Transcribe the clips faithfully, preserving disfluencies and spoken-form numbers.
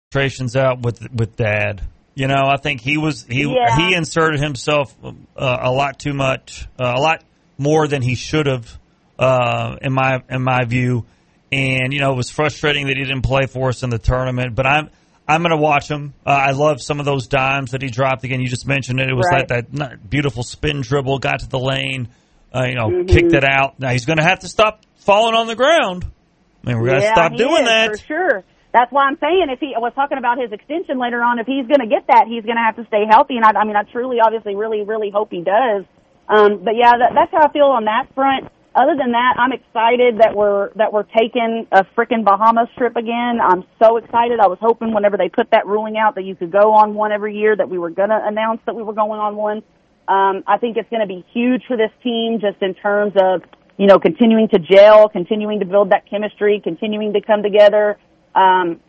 frustrations out with with Dad. You know, I think he was he Yeah. he inserted himself uh, a lot too much, uh, a lot more than he should have, uh, in my in my view. And you know, it was frustrating that he didn't play for us in the tournament. But I'm I'm going to watch him. Uh, I love some of those dimes that he dropped. Again, you just mentioned it. It was Right. that that beautiful spin dribble, got to the lane, uh, you know, Mm-hmm. kicked it out. Now he's going to have to stop falling on the ground. I mean, we're going to Yeah, stop he doing is, that. for sure. That's why I'm saying if he I was talking about his extension later on, if he's going to get that, he's going to have to stay healthy. And I, I mean, I truly, obviously, really, really hope he does. Um, but yeah, that, that's how I feel on that front. Other than that, I'm excited that we're that we're taking a frickin' Bahamas trip again. I'm so excited. I was hoping whenever they put that ruling out that you could go on one every year, that we were going to announce that we were going on one. Um, I think it's going to be huge for this team, just in terms of, you know, continuing to gel, continuing to build that chemistry, continuing to come together. Um,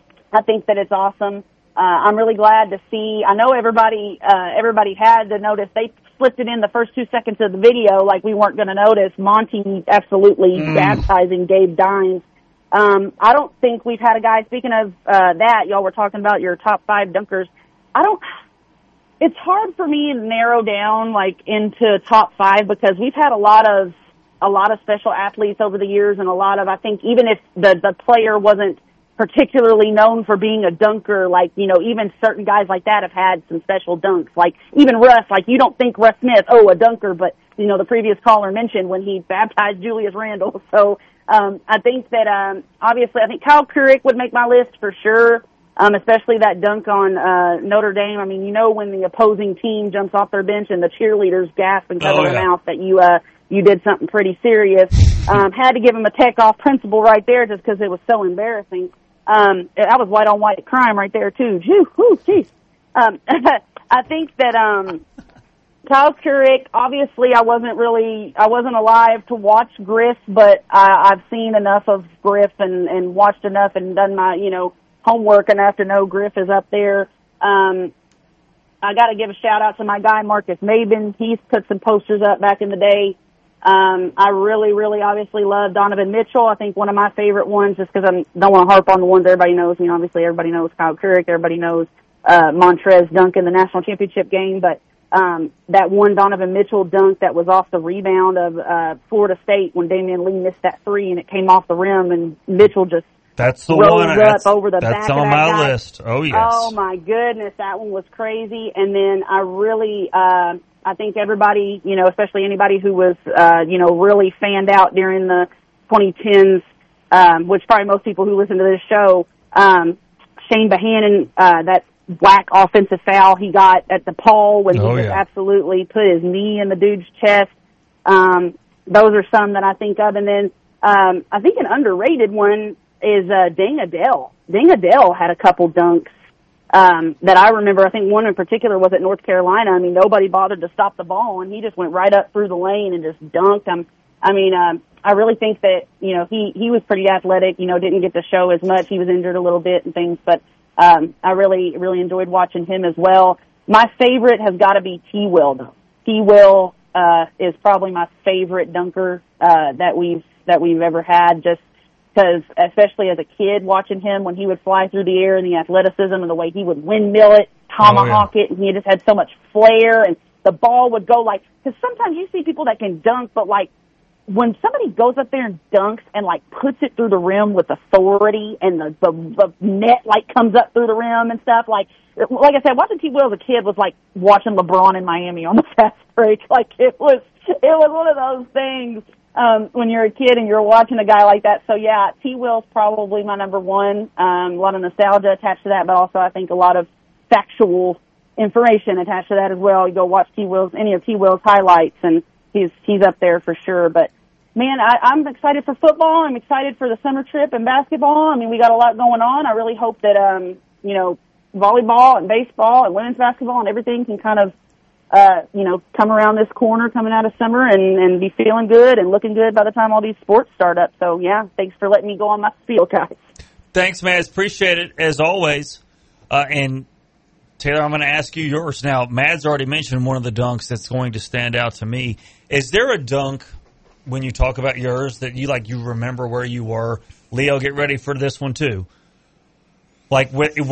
I think that it's awesome. Uh, I'm really glad to see. I know everybody, uh, everybody had to notice. They slipped it in the first two seconds of the video, like we weren't going to notice. Monty absolutely Mm. baptizing Gabe Dines. Um, I don't think we've had a guy. Speaking of uh, that, y'all were talking about your top five dunkers. I don't. It's hard for me to narrow down like into top five because we've had a lot of a lot of special athletes over the years, and a lot of I think even if the the player wasn't particularly known for being a dunker, like, you know, even certain guys like that have had some special dunks. Like, even Russ, like, you don't think Russ Smith, oh, a dunker, but, you know, the previous caller mentioned when he baptized Julius Randle. So, um, I think that, um, obviously, I think Kyle Kuric would make my list for sure, um, especially that dunk on, uh, Notre Dame. I mean, you know, when the opposing team jumps off their bench and the cheerleaders gasp and cover Oh, their yeah. mouth that you, uh, you did something pretty serious. Um, had to give him a tech-off principle right there just because it was so embarrassing. Um, I was white on white crime right there too. Jeez, whew, jeez. Um, I think that, um, Kyle Kuric, obviously I wasn't really, I wasn't alive to watch Griff, but I, I've seen enough of Griff and, and watched enough and done my, you know, homework enough to know Griff is up there. Um, I gotta give a shout out to my guy, Marcus Maben. He's put some posters up back in the day. Um, I really, really obviously love Donovan Mitchell. I think one of my favorite ones, just because I don't want to harp on the ones everybody knows. You know, obviously everybody knows Kyle Kuric, everybody knows uh, Montrez dunk in the national championship game, but um, that one Donovan Mitchell dunk that was off the rebound of uh, Florida State when Damian Lee missed that three and it came off the rim and Mitchell just That's the rose one. up That's, over the that's back on of that my guy. list. Oh, yes. Oh my goodness, that one was crazy. And then I really, uh, I think everybody, you know, especially anybody who was, uh, you know, really fanned out during the twenty tens, um, which probably most people who listen to this show, um, Shane Bohannon, uh, that black offensive foul he got at the Paul when Oh, he just yeah. absolutely put his knee in the dude's chest. Um, those are some that I think of. And then, um, I think an underrated one is, uh, Dang Adele. Dang Adele had a couple dunks. Um, that I remember. I think one in particular was at North Carolina. I mean, nobody bothered to stop the ball, and he just went right up through the lane and just dunked. Um, I mean, um, I really think that, you know, he, he was pretty athletic, you know, didn't get to show as much. He was injured a little bit and things, but, um, I really, really enjoyed watching him as well. My favorite has got to be T. Will, though. T. Will, uh, is probably my favorite dunker, uh, that we've, that we've ever had, just, because especially as a kid watching him when he would fly through the air and the athleticism and the way he would windmill it, tomahawk Oh, yeah. it, and he just had so much flair and the ball would go like, because sometimes you see people that can dunk, but like when somebody goes up there and dunks and like puts it through the rim with authority and the, the, the net like comes up through the rim and stuff, like, like I said, watching T. Will as a kid was like watching LeBron in Miami on the fast break. Like it was, it was one of those things. Um, when you're a kid and you're watching a guy like that. So yeah, T. Will's probably my number one. Um, a lot of nostalgia attached to that, but also I think a lot of factual information attached to that as well. You go watch T. Will's, any of T. Will's highlights and he's, he's up there for sure. But man, I, I'm excited for football. I'm excited for the summer trip and basketball. I mean, we got a lot going on. I really hope that, um, you know, volleyball and baseball and women's basketball and everything can kind of, Uh, you know, come around this corner coming out of summer and, and be feeling good and looking good by the time all these sports start up. So, yeah, thanks for letting me go on my spiel, guys. Thanks, Mads. Appreciate it, as always. Uh, and, Taylor, I'm going to ask you yours. Now, Mads already mentioned one of the dunks that's going to stand out to me. Is there a dunk, when you talk about yours, that you, like, you remember where you were? Leo, get ready for this one, too. Like,